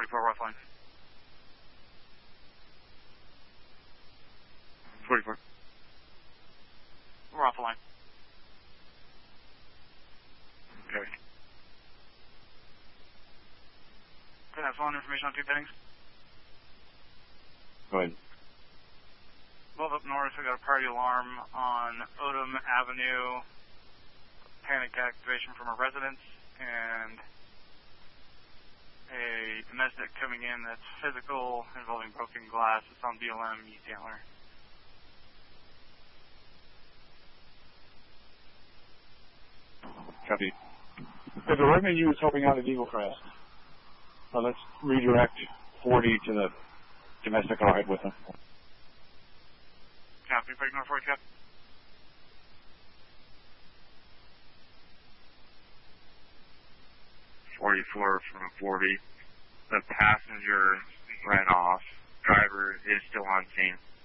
44 Rough Line. 44. We're off the line. Okay. Can I have phone information on 2 Bennings? Go ahead. Both up north, we got a party alarm on Odom Avenue. Panic activation from a residence and a domestic coming in that's physical involving broken glass. It's on BLM East Antler. Copy. If the Redman U is helping out at Eagle Crest, let's redirect 40 to the domestic overhead with them. Copy. Break north 40, Cap. .44 from 40. The passenger ran off. Driver is still on scene.